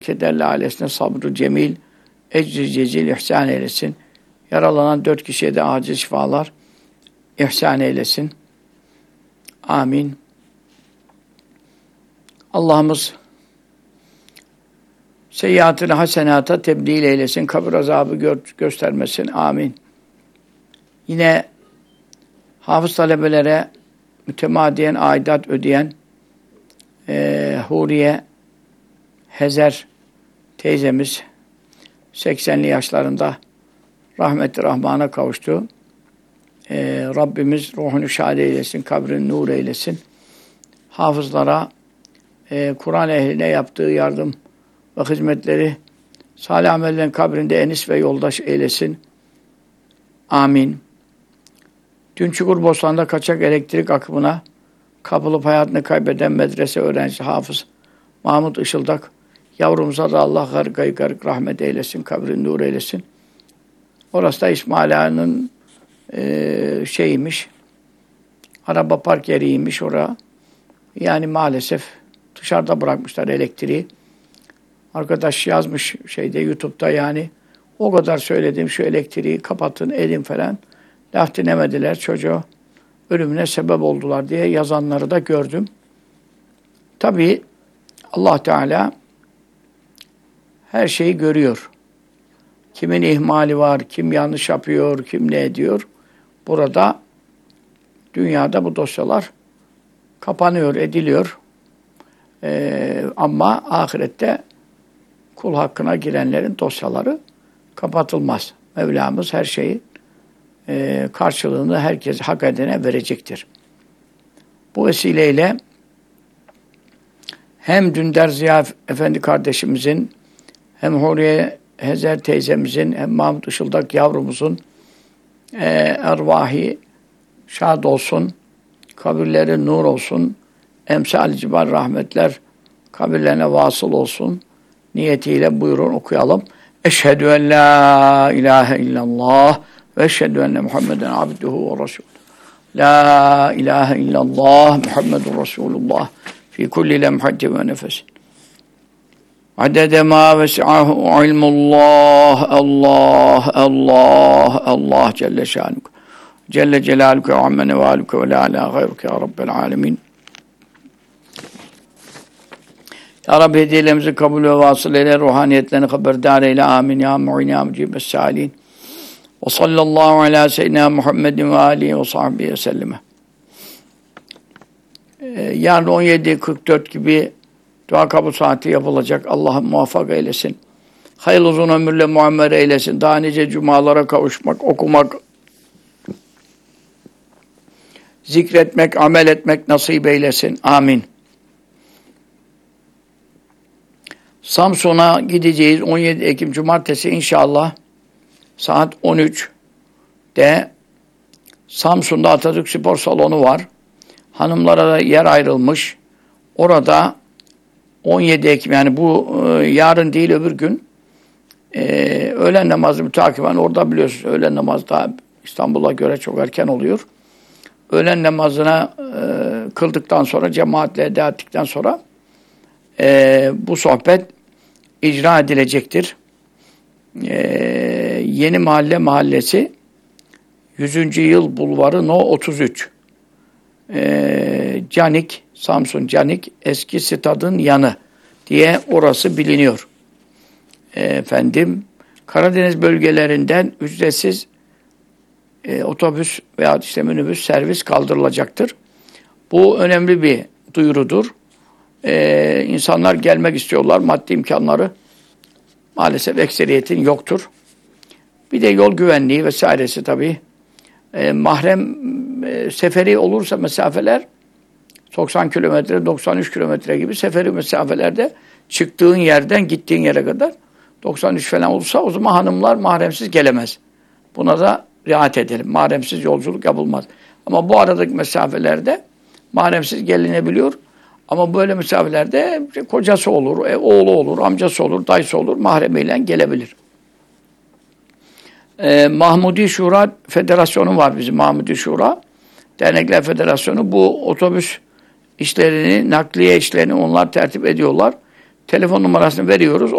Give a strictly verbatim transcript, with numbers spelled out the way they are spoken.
kederli ailesine sabrı cemil, ecri cecil ihsan eylesin. Yaralanan dört kişiye de acil şifalar ihsan eylesin. Amin. Allah'ımız seyyiatını hasenata tebdil eylesin. Kabir azabı gö- göstermesin. Amin. Yine hafız talebelere mütemadiyen aidat ödeyen e, Huriye Hezer teyzemiz seksenli yaşlarında rahmet-i rahmana kavuştu. Ee, Rabbimiz ruhunu şad eylesin, kabrini nur eylesin. Hafızlara, e, Kur'an ehline yaptığı yardım ve hizmetleri salih amellerin kabrinde enis ve yoldaş eylesin. Amin. Dün Çukurbostan'da kaçak elektrik akımına kapılıp hayatını kaybeden medrese öğrencisi Hafız Mahmut Işıldak yavrumuza da Allah garip garip rahmet eylesin, kabrini nur eylesin. Orası da İsmail Ağa'nın e, şeyiymiş, araba park yeriymiş oraya. Yani maalesef dışarıda bırakmışlar elektriği. Arkadaş yazmış şeyde YouTube'da yani o kadar söyledim şu elektriği kapatın edin falan. Laf dinlemediler çocuğu ölümüne sebep oldular diye yazanları da gördüm. Tabii Allah Teala her şeyi görüyor. Kimin ihmali var, kim yanlış yapıyor, kim ne ediyor. Burada, dünyada bu dosyalar kapanıyor, ediliyor. Ee, ama ahirette kul hakkına girenlerin dosyaları kapatılmaz. Mevlamız her şeyi e, karşılığını herkes hak edene verecektir. Bu vesileyle hem Dündar Ziya Efendi kardeşimizin hem Huriye Hezer teyzemizin hem Mahmut Işıldak yavrumuzun e, ervahi şad olsun, kabirleri nur olsun, emsal cibar rahmetler kabirlerine vasıl olsun niyetiyle buyurun okuyalım. Eşhedü en la ilahe illallah ve eşhedü enne Muhammeden abduhu ve resulüh. La ilahe illallah Muhammedun Resulullah fi kulli lemhatin ve nefesin. Adede ma vesi'ahu ilmullah, Allah, Allah, Allah Celle şanuke. Celle celaluke ve amme nevaluke ve la ala gayruke ya Rabbel alemin. Ya Rabbi hediyelerimizi kabul ve vasıl eyle, ruhaniyetlerini haberdar eyle. Amin. Ya mu'in ya mucibes salihin. Ve sallallahu ala seyyidina Muhammedin ve alihi ve sahbihi ve selleme. Ee, yarın on yedi kırk dört gibi dua kabul saati yapılacak. Allah muvaffak eylesin. Hayırlı uzun ömürle muammer eylesin. Daha nice cumalara kavuşmak, okumak, zikretmek, amel etmek nasip eylesin. Amin. Samsun'a gideceğiz. on yedi Ekim Cumartesi inşallah saat on üçte Samsun'da Atatürk Spor Salonu var. Hanımlara da yer ayrılmış. Orada on yedi Ekim yani bu e, yarın değil öbür gün e, öğlen namazı mütakiben orada biliyorsunuz öğlen namazı da İstanbul'a göre çok erken oluyor. Öğlen namazına e, kıldıktan sonra cemaatle eda ettikten sonra e, bu sohbet icra edilecektir. E, Yeni Mahalle Mahallesi yüzüncü yıl bulvarı No otuz üç. E, Canik, Samsun Canik eski stadın yanı diye orası biliniyor. E, efendim Karadeniz bölgelerinden ücretsiz e, otobüs veya işte minibüs servis kaldırılacaktır. Bu önemli bir duyurudur. E, insanlar gelmek istiyorlar. Maddi imkanları maalesef ekseriyetin yoktur. Bir de yol güvenliği vesairesi tabii. E, mahrem e, seferi olursa mesafeler doksan kilometre, doksan üç kilometre gibi seferi mesafelerde çıktığın yerden gittiğin yere kadar doksan üç falan olursa o zaman hanımlar mahremsiz gelemez. Buna da riayet edelim. Mahremsiz yolculuk yapılmaz. Ama bu aradaki mesafelerde mahremsiz gelinebiliyor. Ama böyle mesafelerde kocası olur, e, oğlu olur, amcası olur, dayısı olur, mahremiyle gelebilir. Ee, Mahmudi Şura Federasyonu var bizim Mahmudi Şura. Dernekler Federasyonu bu otobüs işlerini, nakliye işlerini onlar tertip ediyorlar. telefon numarasını veriyoruz.